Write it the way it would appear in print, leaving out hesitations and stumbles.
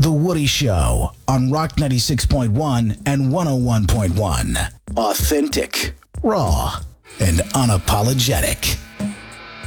The Woody Show on Rock 96.1 and 101.1. Authentic, raw, and unapologetic.